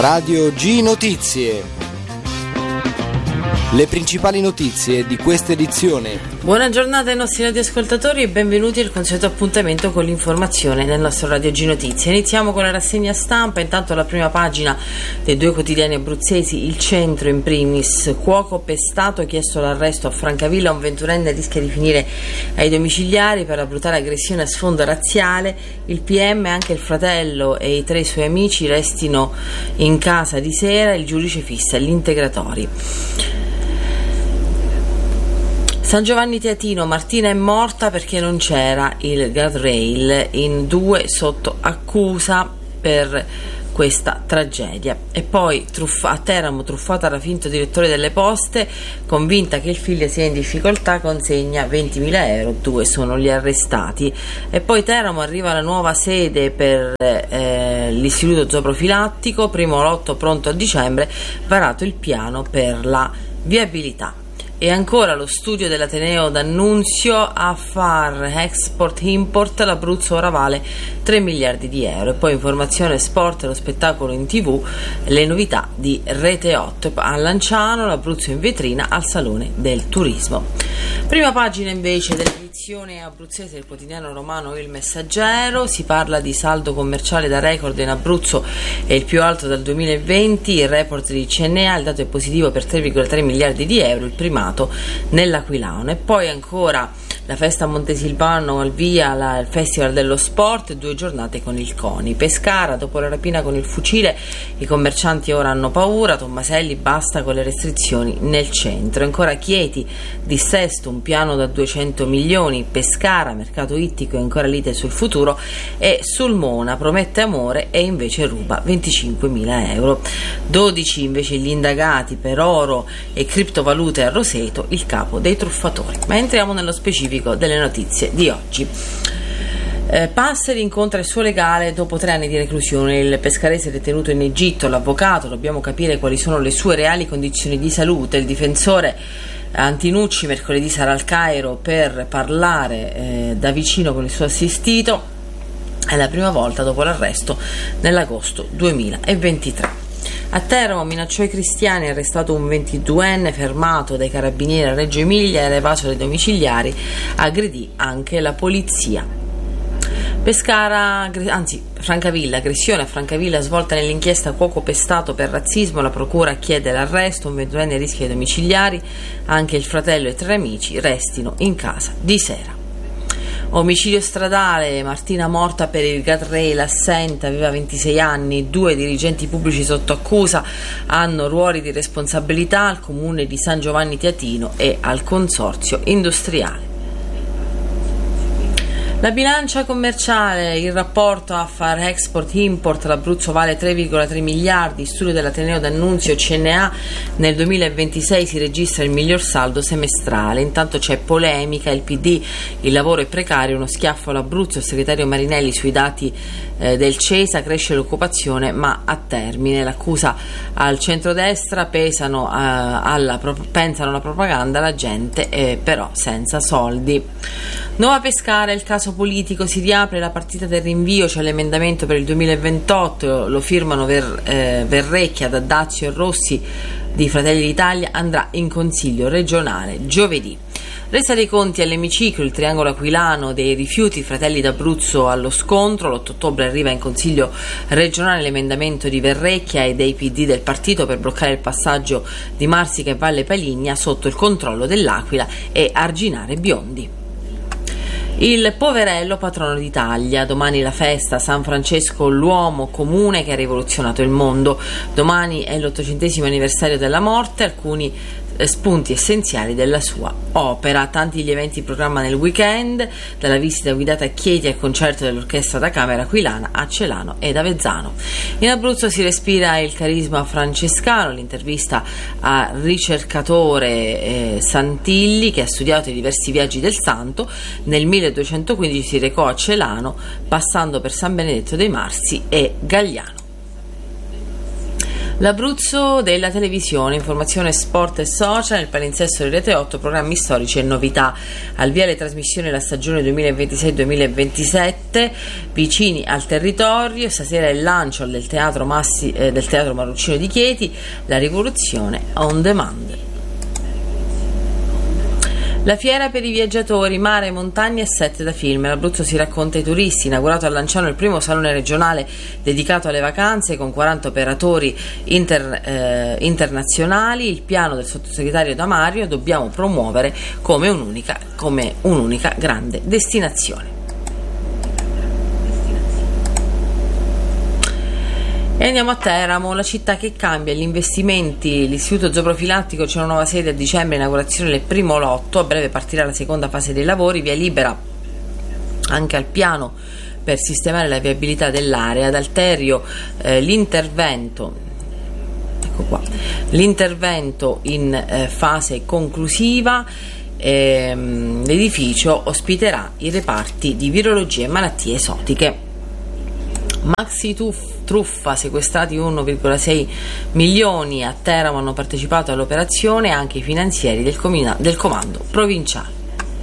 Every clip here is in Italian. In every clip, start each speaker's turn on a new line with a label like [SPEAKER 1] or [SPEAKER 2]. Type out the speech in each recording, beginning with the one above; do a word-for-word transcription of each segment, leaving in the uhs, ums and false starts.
[SPEAKER 1] Radio G Notizie. Le principali notizie di questa edizione.
[SPEAKER 2] Buona giornata ai nostri radioascoltatori e benvenuti al consueto appuntamento con l'informazione nel nostro Radio G Notizie. Iniziamo con la rassegna stampa, intanto la prima pagina dei due quotidiani abruzzesi, Il Centro in primis, cuoco pestato, chiesto l'arresto a Francavilla, un ventunenne rischia di finire ai domiciliari per la brutale aggressione a sfondo razziale, il P M, anche il fratello e i tre suoi amici restino in casa di sera, il giudice fissa gli integratori. San Giovanni Teatino, Martina è morta perché non c'era il guardrail, in due sotto accusa per questa tragedia. E poi truffa, a Teramo, truffata da finto direttore delle poste, convinta che il figlio sia in difficoltà, consegna ventimila euro, due sono gli arrestati. E poi Teramo, arriva la nuova sede per eh, l'istituto zooprofilattico, primo lotto pronto a dicembre, varato il piano per la viabilità. E ancora lo studio dell'Ateneo d'Annunzio, a far export-import, l'Abruzzo ora vale tre miliardi di euro. E poi informazione, sport e lo spettacolo in tv, le novità di Rete otto. A Lanciano, l'Abruzzo in vetrina al Salone del Turismo. Prima pagina invece dell'edizione abruzzese del quotidiano romano Il Messaggero, si parla di saldo commerciale da record in Abruzzo, è il più alto dal duemilaventi, il report di C N A, il dato è positivo per tre virgola tre miliardi di euro, il primato nell'Aquilano. E poi ancora la festa a Montesilvano, al via la, il Festival dello Sport, due giornate con il CONI. Pescara, dopo la rapina con il fucile, i commercianti ora hanno paura, Tommaselli basta con le restrizioni nel centro. Ancora Chieti, dissesto, un piano da duecento milioni, Pescara, mercato ittico e ancora lite sul futuro, e Sulmona promette amore e invece ruba venticinquemila euro. dodici invece gli indagati per oro e criptovalute a Roseto, il capo dei truffatori. Ma entriamo nello specifico delle notizie di oggi. Eh, Passeri incontra il suo legale dopo tre anni di reclusione. Il pescarese è detenuto in Egitto, l'avvocato, dobbiamo capire quali sono le sue reali condizioni di salute. Il difensore Antinucci mercoledì sarà al Cairo per parlare eh, da vicino con il suo assistito. È la prima volta dopo l'arresto nell'agosto duemilaventitré. A Teramo minacciò i cristiani, arrestato un ventiduenne fermato dai carabinieri a Reggio Emilia, era evaso dai domiciliari, aggredì anche la polizia. Pescara, anzi Francavilla, aggressione a Francavilla svolta nell'inchiesta cuoco pestato per razzismo, la procura chiede l'arresto, un ventunenne rischia i domiciliari, anche il fratello e tre amici restino in casa di sera. Omicidio stradale, Martina morta per il guardrail, assente, aveva ventisei anni, due dirigenti pubblici sotto accusa, hanno ruoli di responsabilità al comune di San Giovanni Teatino e al consorzio industriale. La bilancia commerciale, il rapporto a far export-import, l'Abruzzo vale tre virgola tre miliardi, studio dell'Ateneo d'Annunzio C N A, nel duemilaventisei si registra il miglior saldo semestrale. Intanto c'è polemica, il P D, il lavoro è precario, uno schiaffo all'Abruzzo, il segretario Marinelli sui dati eh, del CESA, cresce l'occupazione ma a termine, l'accusa al centrodestra, pesano, eh, alla, pensano alla propaganda, la gente eh, però senza soldi. Nuova Pescara, il caso politico, si riapre la partita del rinvio, c'è l'emendamento per il duemilaventotto, lo firmano Ver, eh, Verrecchia, D'Addazio e Rossi di Fratelli d'Italia, andrà in consiglio regionale giovedì. Resta dei conti all'emiciclo, il triangolo aquilano dei rifiuti, Fratelli d'Abruzzo allo scontro, l'otto ottobre arriva in consiglio regionale l'emendamento di Verrecchia e dei P D del partito per bloccare il passaggio di Marsica e Valle Paligna sotto il controllo dell'Aquila e arginare Biondi. Il poverello patrono d'Italia, domani la festa, San Francesco l'uomo comune che ha rivoluzionato il mondo, domani è l'ottocentesimo anniversario della morte, alcuni spunti essenziali della sua opera. Tanti gli eventi in programma nel weekend, dalla visita guidata a Chieti al concerto dell'orchestra da camera aquilana a Celano ed Avezzano. In Abruzzo si respira il carisma francescano, l'intervista a ricercatore eh, Santilli che ha studiato i diversi viaggi del santo, nel milleduecentoquindici si recò a Celano passando per San Benedetto dei Marsi e Gagliano. L'Abruzzo della televisione, informazione, sport e social, nel palinsesto di Rete otto, programmi storici e novità. Al via le trasmissioni della stagione duemilaventisei duemilaventisette, vicini al territorio. Stasera il lancio del teatro, Massi, eh, del teatro Marruccino di Chieti, la rivoluzione on demand. La fiera per i viaggiatori, mare, montagna e set da film. L'Abruzzo si racconta ai turisti. Inaugurato a Lanciano il primo salone regionale dedicato alle vacanze con quaranta operatori inter, eh, internazionali. Il piano del sottosegretario Damario: dobbiamo promuovere come un'unica, come un'unica grande destinazione. E andiamo a Teramo, la città che cambia, gli investimenti. L'Istituto Zooprofilattico c'è una nuova sede a dicembre, inaugurazione del primo lotto, a breve partirà la seconda fase dei lavori, via libera anche al piano per sistemare la viabilità dell'area. Ad Alterio eh, l'intervento ecco qua l'intervento in eh, fase conclusiva. Ehm, l'edificio ospiterà i reparti di virologia e malattie esotiche. Maxi truffa, sequestrati uno virgola sei milioni. A Teramo hanno partecipato all'operazione anche i finanzieri del, comina- del comando provinciale.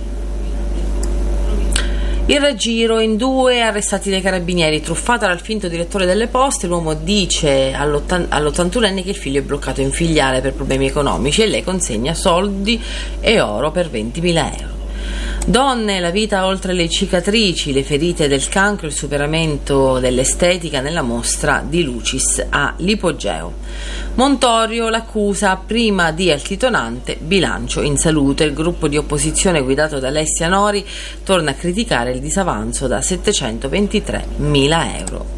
[SPEAKER 2] Il raggiro, in due arrestati dai carabinieri, truffata dal finto direttore delle poste. L'uomo dice all'ottantunenne che il figlio è bloccato in filiale per problemi economici e lei consegna soldi e oro per ventimila euro. Donne, la vita oltre le cicatrici, le ferite del cancro, il superamento dell'estetica nella mostra di Lucis all'Ipogeo. Montorio, l'accusa prima di altitonante, bilancio in salute. Il gruppo di opposizione guidato da Alessia Nori torna a criticare il disavanzo da settecentoventitremila euro.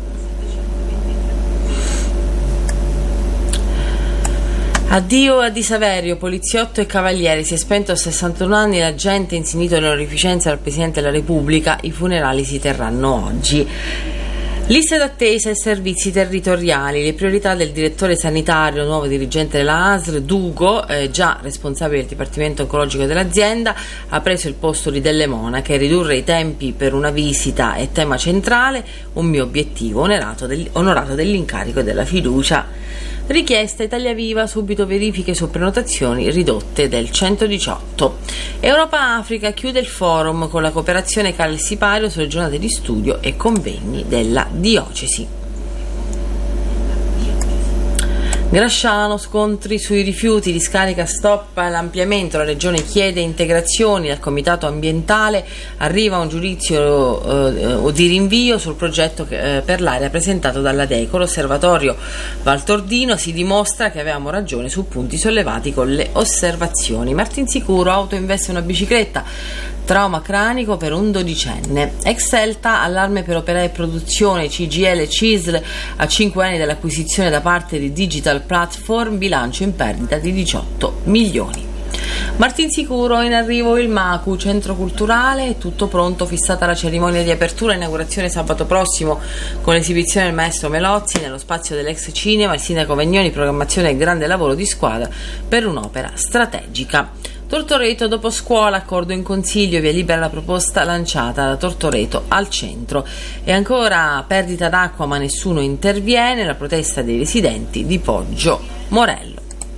[SPEAKER 2] Addio a Di Saverio, poliziotto e cavalieri, si è spento a sessantuno anni l'agente insignito dell'onorificenza dal Presidente della Repubblica. I funerali si terranno oggi. Liste d'attesa e servizi territoriali, le priorità del direttore sanitario, nuovo dirigente della A S R, Dugo, eh, già responsabile del Dipartimento Oncologico dell'azienda, ha preso il posto di Delle Monache. Ridurre i tempi per una visita è tema centrale, un mio obiettivo, onorato, del, onorato dell'incarico e della fiducia. Richiesta Italia Viva, subito verifiche su prenotazioni ridotte del centodiciotto. Europa-Africa chiude il forum con la cooperazione Cal Sipario sulle giornate di studio e convegni della diocesi. Grasciano, scontri sui rifiuti, discarica stop all'ampliamento, la regione chiede integrazioni dal comitato ambientale, arriva un giudizio eh, di rinvio sul progetto eh, per l'area presentato dalla Deco. L'osservatorio Valtordino si dimostra che avevamo ragione su punti sollevati con le osservazioni. Martinsicuro, auto investe una bicicletta, trauma cranico per un dodicenne. Excelta, allarme per operai e produzione, C G L e C I S L a cinque anni dall'acquisizione da parte di Digital Platform, bilancio in perdita di diciotto milioni. Martinsicuro, in arrivo il Macu, centro culturale, tutto pronto, fissata la cerimonia di apertura, inaugurazione sabato prossimo con l'esibizione del maestro Melozzi nello spazio dell'ex cinema. Il sindaco Vagnoni, programmazione e grande lavoro di squadra per un'opera strategica. Tortoreto, dopo scuola, accordo in consiglio, via libera la proposta lanciata da Tortoreto al centro. E ancora perdita d'acqua ma nessuno interviene, la protesta dei residenti di Poggio Morello.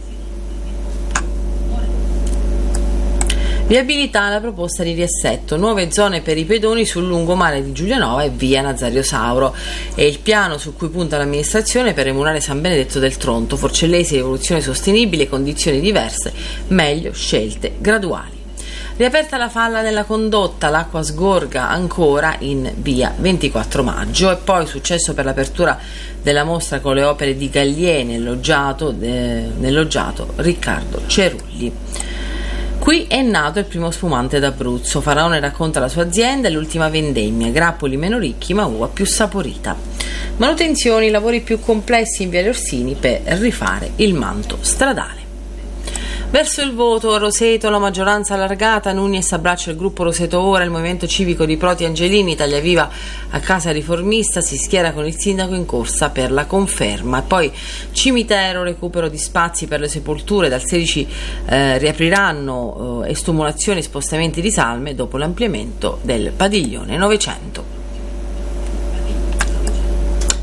[SPEAKER 2] Viabilità, la proposta di riassetto, nuove zone per i pedoni sul lungomare di Giulianova e via Nazario Sauro. E il piano su cui punta l'amministrazione per emulare San Benedetto del Tronto, Forcellesi, evoluzione sostenibile, condizioni diverse, meglio scelte graduali. Riaperta la falla nella condotta, l'acqua sgorga ancora in via ventiquattro maggio. E poi successo per l'apertura della mostra con le opere di Gallieni nell'oggiato, eh, nell'oggiato Riccardo Cerulli. Qui è nato il primo spumante d'Abruzzo. Faraone racconta la sua azienda e l'ultima vendemmia, grappoli meno ricchi ma uva più saporita. Manutenzioni, lavori più complessi in Viale Orsini per rifare il manto stradale. Verso il voto, Roseto, la maggioranza allargata, Nunez abbraccia il gruppo Roseto Ora, il movimento civico di Proti Angelini, Italia Viva a Casa Riformista si schiera con il sindaco in corsa per la conferma. E poi cimitero, recupero di spazi per le sepolture, dal sedici eh, riapriranno eh, estumulazioni e spostamenti di salme dopo l'ampliamento del padiglione novecento.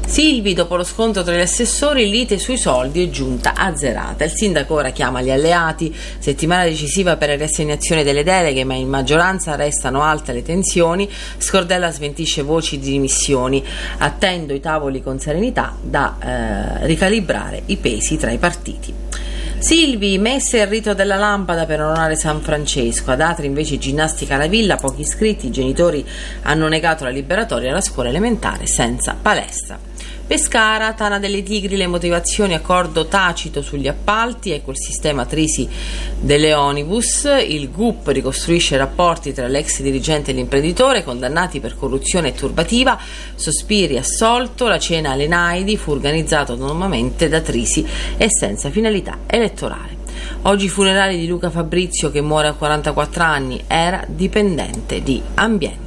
[SPEAKER 2] Silvi, dopo lo scontro tra gli assessori, lite sui soldi e giunta azzerata. Il sindaco ora chiama gli alleati, settimana decisiva per la riassegnazione delle deleghe, ma in maggioranza restano alte le tensioni. Scordella smentisce voci di dimissioni. Attendo i tavoli con serenità da eh, ricalibrare i pesi tra i partiti. Silvi, messe il rito della lampada per onorare San Francesco. Ad Atri invece ginnastica alla villa, pochi iscritti, i genitori hanno negato la liberatoria alla scuola elementare senza palestra. Pescara, Tana delle Tigri, le motivazioni, accordo tacito sugli appalti, ecco il sistema Trisi delle Onibus, il G U P ricostruisce i rapporti tra l'ex dirigente e l'imprenditore, condannati per corruzione e turbativa, Sospiri assolto, la cena alle Naidi fu organizzato autonomamente da Trisi e senza finalità elettorale. Oggi i funerali di Luca Fabrizio che muore a quarantaquattro anni, era dipendente di ambiente.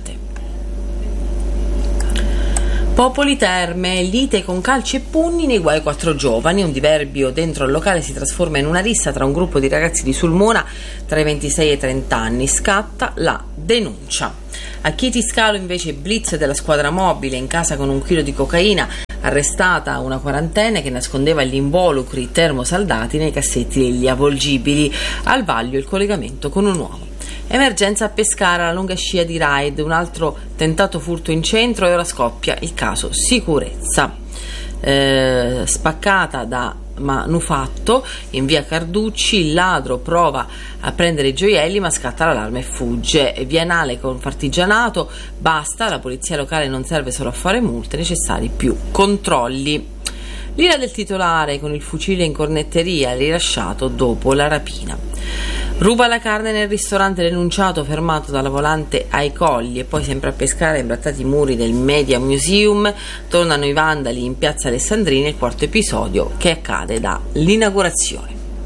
[SPEAKER 2] Popoli Terme, lite con calci e pugni nei guai quattro giovani, un diverbio dentro il locale si trasforma in una rissa tra un gruppo di ragazzi di Sulmona tra i ventisei e i trenta anni, scatta la denuncia. A Chieti Scalo invece blitz della squadra mobile, in casa con un chilo di cocaina, arrestata una quarantenne che nascondeva gli involucri termosaldati nei cassetti degli avvolgibili, al vaglio il collegamento con un uomo. Emergenza a Pescara, la lunga scia di raid, un altro tentato furto in centro e ora scoppia il caso sicurezza. Eh, spaccata da manufatto in via Carducci, il ladro prova a prendere i gioielli ma scatta l'allarme e fugge. Vianale con Fartigianato, basta, la polizia locale non serve solo a fare multe, necessari più controlli. L'ira del titolare con il fucile in cornetteria, rilasciato dopo la rapina. Ruba la carne nel ristorante, denunciato, fermato dalla volante ai colli. E poi sempre a Pescara, imbrattati i muri del Media Museum, tornano i vandali in piazza Alessandrina, il quarto episodio che accade dall'inaugurazione.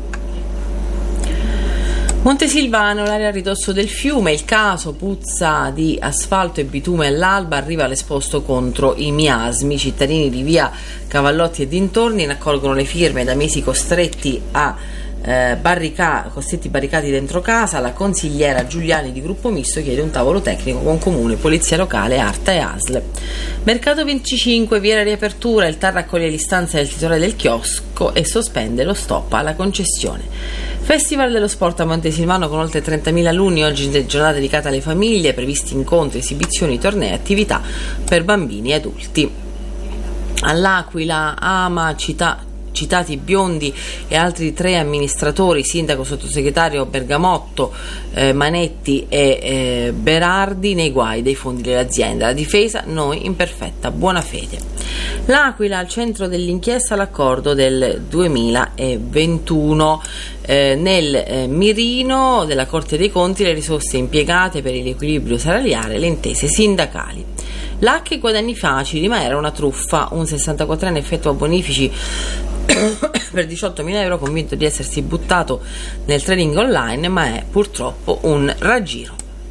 [SPEAKER 2] Montesilvano, l'area a ridosso del fiume, il caso puzza di asfalto e bitume all'alba, arriva l'esposto contro i miasmi. I cittadini di via Cavallotti e dintorni raccolgono le firme, da mesi costretti a eh, barrica- costretti barricati dentro casa. La consigliera Giuliani di Gruppo Misto chiede un tavolo tecnico con Comune, Polizia Locale, Arta e A S L. Mercato venticinque, via la riapertura, il T A R raccoglie l'istanza del titolare del chiosco e sospende lo stop alla concessione. Festival dello sport a Montesilvano con oltre trentamila alunni, oggi giornata dedicata alle famiglie, previsti incontri, esibizioni, tornei e attività per bambini e adulti. All'Aquila, Ama, città citati Biondi e altri tre amministratori, sindaco, sottosegretario Bergamotto, eh, Manetti e eh, Berardi, nei guai dei fondi dell'azienda. La difesa, noi in perfetta buona fede. L'Aquila, al centro dell'inchiesta, l'accordo del duemilaventuno. Eh, nel eh, mirino della Corte dei Conti le risorse impiegate per l'equilibrio salariale, le intese sindacali. L'H e guadagni facili, ma era una truffa. Un sessantaquattrenne effettua bonifici per diciottomila euro, convinto di essersi buttato nel trading online, ma è purtroppo un raggiro.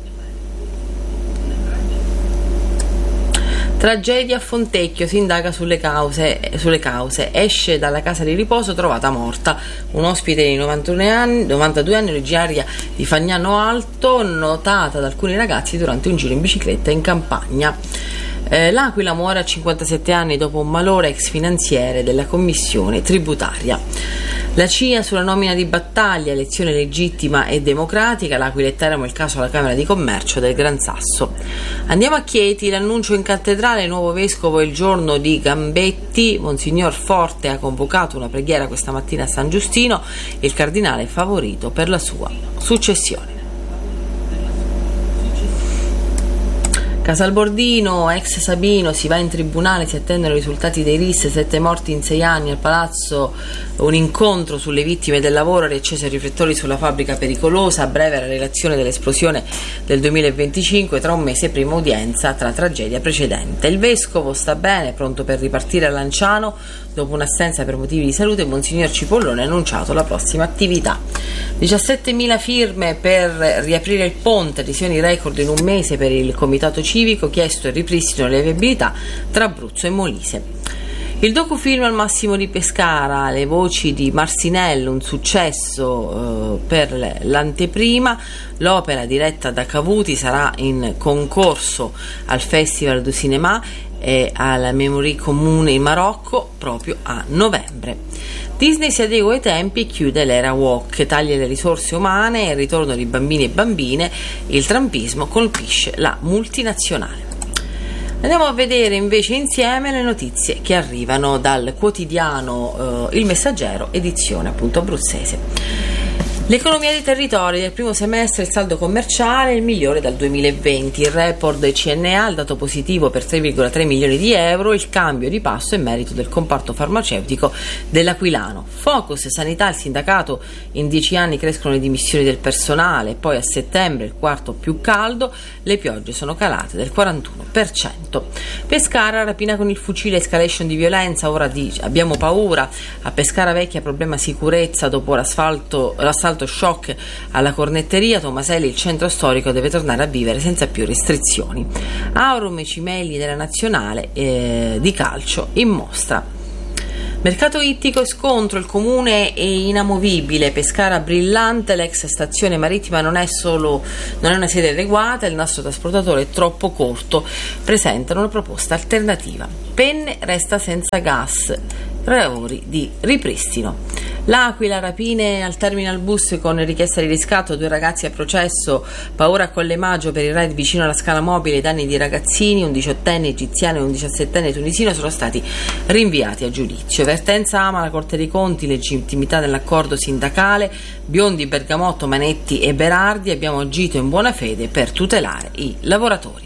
[SPEAKER 2] Tragedia a Fontecchio, si indaga sulle cause, sulle cause. Esce dalla casa di riposo trovata morta. Un ospite di novantuno anni, novantadue anni, originaria di Fagnano Alto, notata da alcuni ragazzi durante un giro in bicicletta in campagna. Eh, L'Aquila muore a cinquantasette anni dopo un malore, ex finanziere della commissione tributaria. La C I A sulla nomina di Battaglia, elezione legittima e democratica. L'Aquila e Teramo, il caso alla Camera di Commercio del Gran Sasso. Andiamo a Chieti, l'annuncio in cattedrale, il nuovo vescovo il giorno di Gambetti. Monsignor Forte ha convocato una preghiera questa mattina a San Giustino, il cardinale favorito per la sua successione. Casalbordino, ex Sabino, si va in tribunale, si attendono i risultati dei R I S, sette morti in sei anni, al palazzo un incontro sulle vittime del lavoro, riacceso i riflettori sulla fabbrica pericolosa, a breve la relazione dell'esplosione del duemilaventicinque, tra un mese prima udienza tra tragedia precedente. Il vescovo sta bene, pronto per ripartire a Lanciano, dopo un'assenza per motivi di salute. Monsignor Cipollone ha annunciato la prossima attività. diciassettemila firme per riaprire il ponte, adesioni record in un mese per il comitato civico, chiesto il ripristino delle viabilità tra Abruzzo e Molise. Il docufilm al Massimo di Pescara, le voci di Marsinello, un successo eh, per l'anteprima. L'opera diretta da Cavuti sarà in concorso al Festival du Cinéma. e alla Memory Comune in Marocco proprio a novembre. Disney si adegua ai tempi e chiude l'era woke, taglia le risorse umane e il ritorno di bambini e bambine, il trumpismo colpisce la multinazionale. Andiamo a vedere invece insieme le notizie che arrivano dal quotidiano eh, Il Messaggero, edizione appunto abruzzese. L'economia dei territori del primo semestre, il saldo commerciale è il migliore dal duemilaventi, il report del C N A, il dato positivo per tre virgola tre milioni di euro, il cambio di passo è merito del comparto farmaceutico dell'Aquilano. Focus Sanità, il sindacato, in dieci anni crescono le dimissioni del personale, poi a settembre il quarto più caldo, le piogge sono calate del quarantuno per cento. Pescara, rapina con il fucile, escalation di violenza, ora dice abbiamo paura, a Pescara Vecchia problema sicurezza dopo l'asfalto, l'assalto shock alla cornetteria, Tomaselli il centro storico deve tornare a vivere senza più restrizioni. Aurum e Cimelli della nazionale eh, di calcio in mostra. Mercato ittico e scontro, il comune è inamovibile, Pescara brillante, l'ex stazione marittima non è solo non è una sede adeguata, il nostro trasportatore è troppo corto, presentano una proposta alternativa. Penne resta senza gas, tre ore di ripristino. L'Aquila, rapine al terminal bus con richiesta di riscatto, due ragazzi a processo, paura a Colle Maggio per il raid vicino alla Scala Mobile, danni di ragazzini, un diciottenne egiziano e un diciassettenne tunisino sono stati rinviati a giudizio. Vertenza ama la Corte dei Conti, legittimità dell'accordo sindacale, Biondi, Bergamotto, Manetti e Berardi, abbiamo agito in buona fede per tutelare i lavoratori.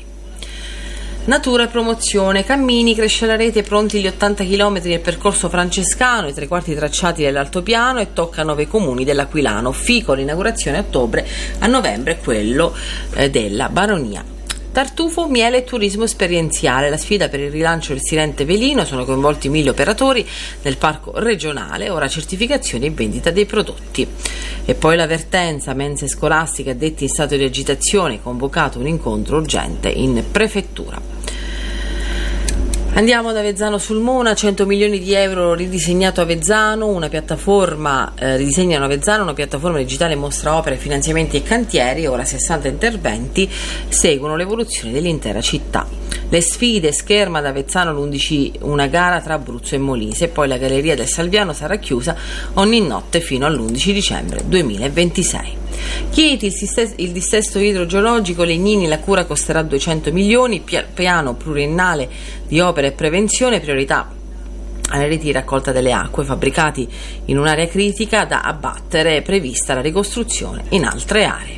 [SPEAKER 2] Natura e promozione, cammini, cresce la rete, pronti gli ottanta chilometri del percorso francescano, i tre quarti tracciati dell'altopiano e tocca nove comuni dell'Aquilano. Fico, l'inaugurazione a ottobre, a novembre quello eh, della Baronia. Tartufo, miele e turismo esperienziale, la sfida per il rilancio del Silente Velino, sono coinvolti mille operatori nel parco regionale, ora certificazione e vendita dei prodotti. E poi l'avvertenza, mense scolastiche addetti in stato di agitazione, convocato un incontro urgente in prefettura. Andiamo ad Avezzano sul Mona, cento milioni di euro ridisegnato Avezzano, una piattaforma, eh, ridisegnano Avezzano, una piattaforma digitale mostra opere, finanziamenti e cantieri, ora sessanta interventi, seguono l'evoluzione dell'intera città. Le sfide, scherma ad Avezzano l'undici, una gara tra Abruzzo e Molise, poi la Galleria del Salviano sarà chiusa ogni notte fino all'undici dicembre duemilaventisei. Chieti, il, sistes- il dissesto idrogeologico, Legnini, la cura costerà duecento milioni, pia- piano pluriennale di opere e prevenzione, priorità alle reti di raccolta delle acque, fabbricati in un'area critica da abbattere, prevista la ricostruzione in altre aree.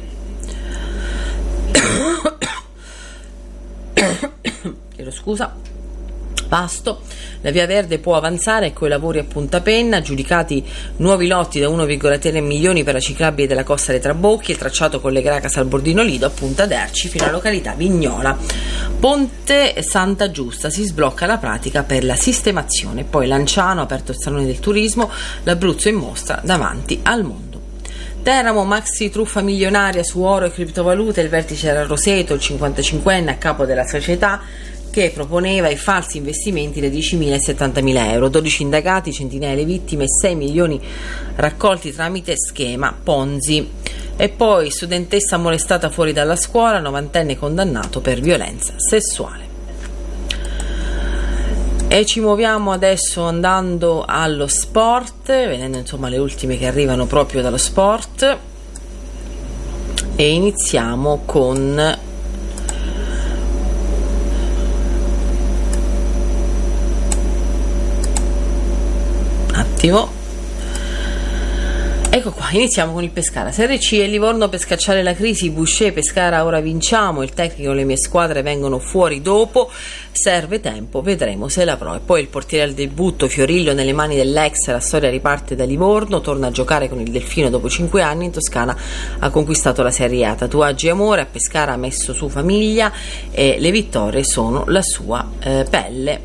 [SPEAKER 2] Chiedo scusa. Pasto, la Via Verde può avanzare con i lavori a punta penna, giudicati nuovi lotti da uno virgola tre milioni per la ciclabile della Costa dei Trabocchi, il tracciato collegherà Casalbordino Lido a Punta d'Erci fino alla località Vignola. Ponte Santa Giusta, si sblocca la pratica per la sistemazione, poi Lanciano, aperto il Salone del Turismo, l'Abruzzo in mostra davanti al mondo. Teramo, maxi truffa milionaria su oro e criptovalute, il vertice era Roseto, il cinquantacinquenne a capo della società che proponeva i falsi investimenti da diecimila e settantamila euro, dodici indagati, centinaia le vittime, sei milioni raccolti tramite schema Ponzi. E poi studentessa molestata fuori dalla scuola, novantenne condannato per violenza sessuale. E ci muoviamo adesso andando allo sport, vedendo insomma le ultime che arrivano proprio dallo sport, e iniziamo con attimo ecco qua, iniziamo con il Pescara. Serie C e Livorno per scacciare la crisi, Boucher, Pescara ora vinciamo, il tecnico e le mie squadre vengono fuori dopo, serve tempo, vedremo se l'avrò. E poi il portiere al debutto, Fiorillo nelle mani dell'ex, la storia riparte da Livorno, torna a giocare con il Delfino dopo cinque anni, in Toscana ha conquistato la Serie A, tatuaggi e amore, a Pescara ha messo su famiglia e le vittorie sono la sua eh, pelle.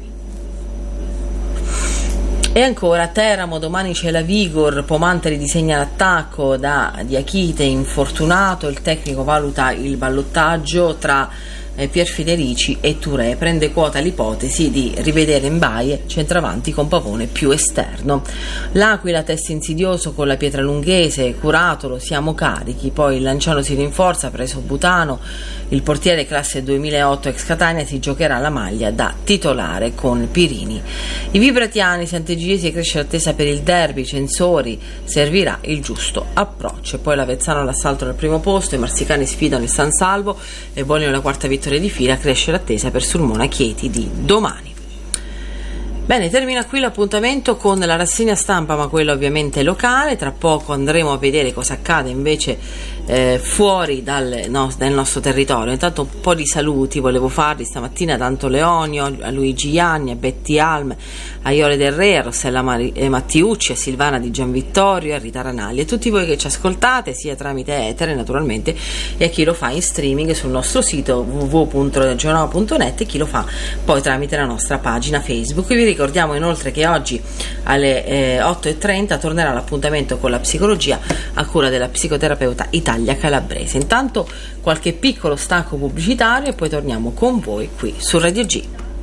[SPEAKER 2] E ancora Teramo, domani c'è la Vigor, Pomante ridisegna l'attacco da Diachite infortunato, il tecnico valuta il ballottaggio tra eh, Pier Federici e Touré. Prende quota l'ipotesi di rivedere Mbaye centravanti con Pavone più esterno. L'Aquila, test insidioso con la Pietralunghese, Curatolo, siamo carichi. Poi il Lanciano si rinforza, preso Butano. Il portiere classe duemilaotto ex Catania si giocherà la maglia da titolare con Pirini. I vibratiani, Sant'Egidiesi, cresce l'attesa per il derby. Censori, servirà il giusto approccio. Poi l'Avezzano all'assalto al primo posto, i marsicani sfidano il San Salvo e vogliono la quarta vittoria di fila. Cresce l'attesa per Sulmona Chieti di domani. Bene, termina qui l'appuntamento con la rassegna stampa, ma quella ovviamente locale. Tra poco andremo a vedere cosa accade invece eh, fuori dal, no, dal nostro territorio. Intanto un po' di saluti volevo farli stamattina ad Anto Leonio, a Luigi Ianni, a Betty Alm, a Iole Del Re, a Rossella Mari- eh, Mattiucci, a Silvana Di Gianvittorio, a Rita Ranalli, e tutti voi che ci ascoltate sia tramite etere naturalmente, e a chi lo fa in streaming sul nostro sito w w w punto radio nova punto net, e chi lo fa poi tramite la nostra pagina Facebook. Vi ricordiamo inoltre che oggi alle eh, otto e trenta tornerà l'appuntamento con la psicologia a cura della psicoterapeuta Italia Calabrese. Intanto qualche piccolo stacco pubblicitario e poi torniamo con voi qui su Radio G.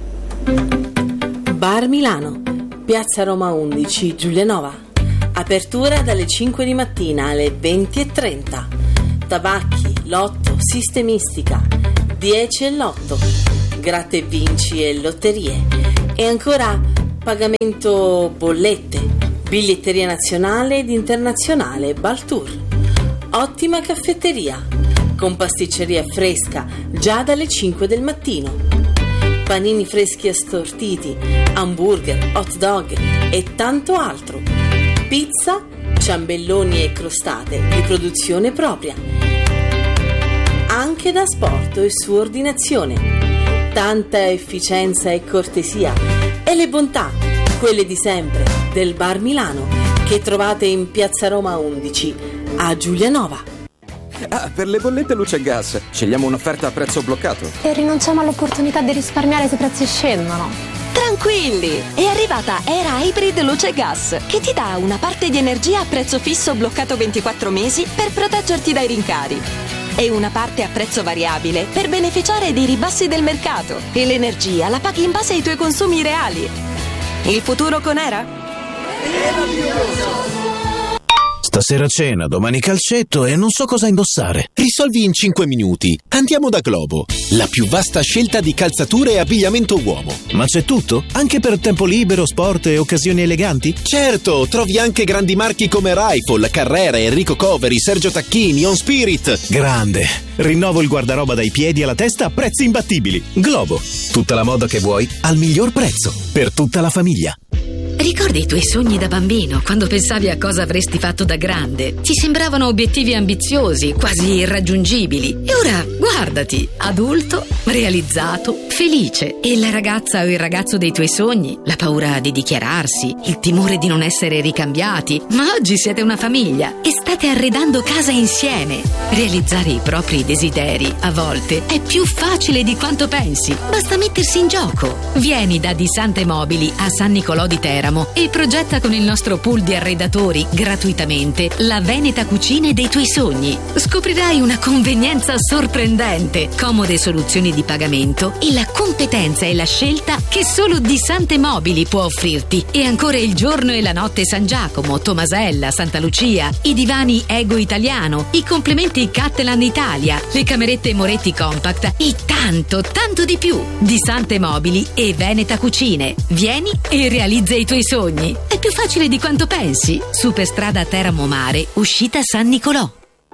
[SPEAKER 2] Bar Milano, Piazza Roma undici, Giulianova. Apertura dalle cinque di mattina alle venti e trenta. Tabacchi, lotto, sistemistica, dieci e lotto, gratta e vinci e lotterie. E ancora pagamento bollette, biglietteria nazionale ed internazionale Baltour. Ottima caffetteria, con pasticceria fresca già dalle cinque del mattino. Panini freschi assortiti, hamburger, hot dog e tanto altro. Pizza, ciambelloni e crostate di produzione propria. Anche da sport e su ordinazione. Tanta efficienza e cortesia e le bontà, quelle di sempre, del Bar Milano, che trovate in Piazza Roma undici a Giulianova.
[SPEAKER 3] Ah, per le bollette luce e gas scegliamo un'offerta a prezzo bloccato
[SPEAKER 4] e rinunciamo all'opportunità di risparmiare se i prezzi scendono.
[SPEAKER 5] Tranquilli, è arrivata Era Hybrid Luce e Gas, che ti dà una parte di energia a prezzo fisso bloccato ventiquattro mesi per proteggerti dai rincari e una parte a prezzo variabile per beneficiare dei ribassi del mercato, e l'energia la paghi in base ai tuoi consumi reali. Il futuro con Era?
[SPEAKER 6] Stasera cena, domani calcetto e non so cosa indossare.
[SPEAKER 7] Risolvi in cinque minuti. Andiamo da Globo, la più vasta scelta di calzature e abbigliamento uomo.
[SPEAKER 6] Ma c'è tutto? Anche per tempo libero, sport e occasioni eleganti?
[SPEAKER 7] Certo, trovi anche grandi marchi come Rifle, Carrera, Enrico Coveri, Sergio Tacchini, On Spirit.
[SPEAKER 6] Grande! Rinnovo il guardaroba dai piedi alla testa a prezzi imbattibili. Globo, tutta la moda che vuoi al miglior prezzo, per tutta la famiglia.
[SPEAKER 8] Ricordi i tuoi sogni da bambino, quando pensavi a cosa avresti fatto da grande? Ti sembravano obiettivi ambiziosi, quasi irraggiungibili. E ora, guardati, adulto, realizzato, felice. E la ragazza o il ragazzo dei tuoi sogni? La paura di dichiararsi, il timore di non essere ricambiati. Ma oggi siete una famiglia e state arredando casa insieme. Realizzare i propri desideri, a volte, è più facile di quanto pensi. Basta mettersi in gioco. Vieni da Di Sante Mobili a San Nicolò di Teramo e progetta con il nostro pool di arredatori gratuitamente la Veneta cucine dei tuoi sogni. Scoprirai una convenienza sorprendente, comode soluzioni di pagamento e la competenza e la scelta che solo Di Sante Mobili può offrirti. E ancora il giorno e la notte San Giacomo, Tomasella, Santa Lucia, i divani Ego Italiano, i complementi Cattelan Italia, le camerette Moretti Compact e tanto, tanto di più. Di Sante Mobili e Veneta Cucine. Vieni e realizza i tuoi sogni. È più facile di quanto pensi. Superstrada Teramo Mare, uscita San Nicolò.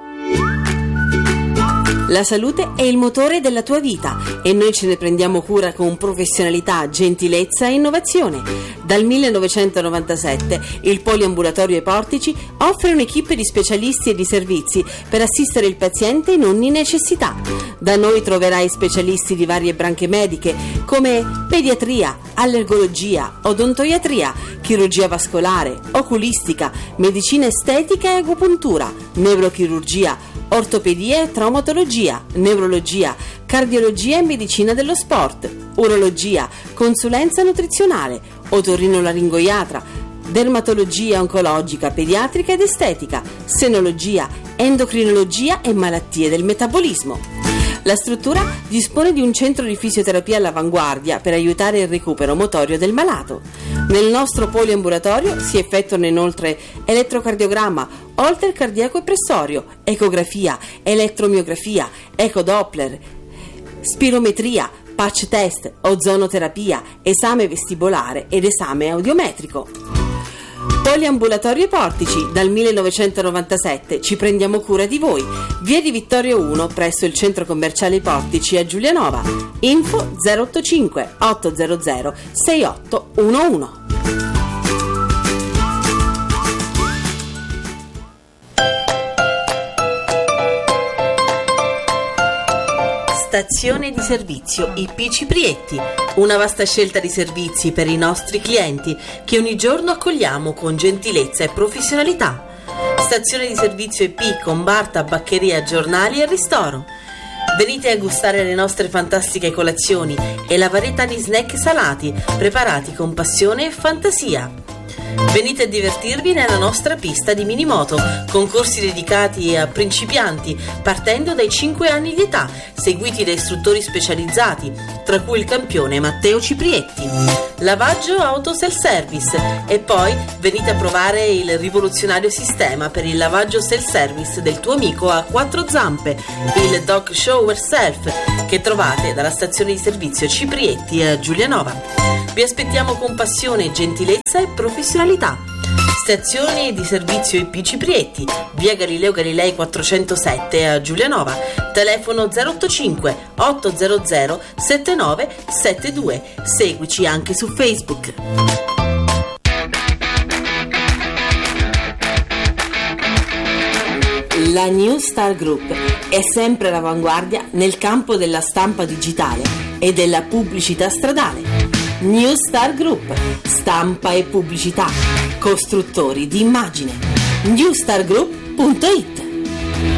[SPEAKER 2] La salute è il motore della tua vita e noi ce ne prendiamo cura con professionalità, gentilezza e innovazione. Dal millenovecentonovantasette il Poliambulatorio ai Portici offre un'equipe di specialisti e di servizi per assistere il paziente in ogni necessità. Da noi troverai specialisti di varie branche mediche come pediatria, allergologia, odontoiatria, chirurgia vascolare, oculistica, medicina estetica e agopuntura, neurochirurgia, ortopedia e traumatologia, neurologia, cardiologia e medicina dello sport, urologia, consulenza nutrizionale, otorrinolaringoiatra, dermatologia oncologica, pediatrica ed estetica, senologia, endocrinologia e malattie del metabolismo. La struttura dispone di un centro di fisioterapia all'avanguardia per aiutare il recupero motorio del malato. Nel nostro poliambulatorio si effettuano inoltre elettrocardiogramma, holter cardiaco e pressorio, ecografia, elettromiografia, ecodoppler, spirometria, patch test, ozonoterapia, esame vestibolare ed esame audiometrico. Poliambulatorio Portici, dal millenovecentonovantasette ci prendiamo cura di voi. Via di Vittorio uno presso il centro commerciale Portici a Giulianova. Info zero otto cinque otto zero zero sei otto uno uno. Stazione di servizio I P Ciprietti, una vasta scelta di servizi per i nostri clienti che ogni giorno accogliamo con gentilezza e professionalità. Stazione di servizio I P con bar, tabaccheria, giornali e ristoro. Venite a gustare le nostre fantastiche colazioni e la varietà di snack salati preparati con passione e fantasia. Venite a divertirvi nella nostra pista di minimoto, con corsi dedicati a principianti partendo dai cinque anni di età, seguiti da istruttori specializzati, tra cui il campione Matteo Ciprietti. Lavaggio auto self-service e poi venite a provare il rivoluzionario sistema per il lavaggio self-service del tuo amico a quattro zampe, il Dog Shower Self, che trovate dalla stazione di servizio Ciprietti a Giulianova. Vi aspettiamo con passione, gentilezza e professionalità. Stazione di servizio I P Ciprietti, via Galileo Galilei quattrocentosette a Giulianova. Telefono zero otto cinque otto zero zero sette nove sette due. Seguici anche su Facebook. La New Star Group è sempre all'avanguardia nel campo della stampa digitale e della pubblicità stradale. New Star Group, stampa e pubblicità, costruttori di immagine. new star group punto it